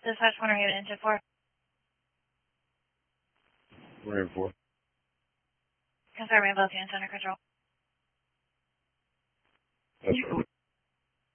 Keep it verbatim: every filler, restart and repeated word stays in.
Dispatch one, are you into four? We're in four. Confirming both units under control. That's right.